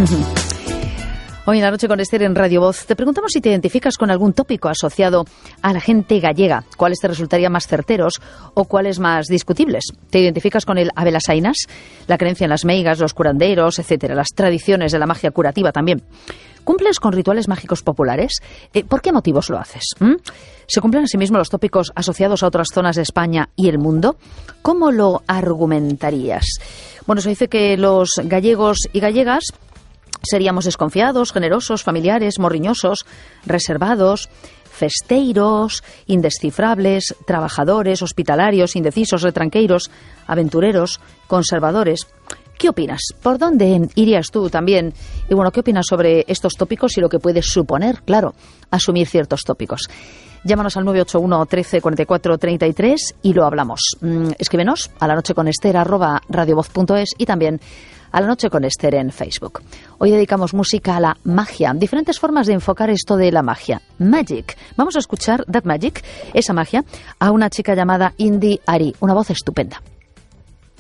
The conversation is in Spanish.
Hoy en La Noche con Esther en Radio Voz te preguntamos si te identificas con algún tópico asociado a la gente gallega, cuáles te resultarían más certeros o cuáles más discutibles. ¿Te identificas con el abelasainas, la creencia en las meigas, los curanderos, etcétera, las tradiciones de la magia curativa también? ¿Cumples con rituales mágicos populares? ¿Por qué motivos lo haces? ¿Se cumplen asimismo los tópicos asociados a otras zonas de España y el mundo? ¿Cómo lo argumentarías? Bueno, se dice que los gallegos y gallegas seríamos desconfiados, generosos, familiares, morriñosos, reservados, festeiros, indescifrables, trabajadores, hospitalarios, indecisos, retranqueiros, aventureros, conservadores. ¿Qué opinas? ¿Por dónde irías tú también? Y bueno, ¿qué opinas sobre estos tópicos y lo que puede suponer, claro, asumir ciertos tópicos? Llámanos al 981 13 44 33 y lo hablamos. Escríbenos a lanocheconester@radiovoz.es y también a La Noche con Esther en Facebook. Hoy dedicamos música a la magia, diferentes formas de enfocar esto de la magia. Magic. Vamos a escuchar That Magic, esa magia, a una chica llamada Indy Ari, una voz estupenda.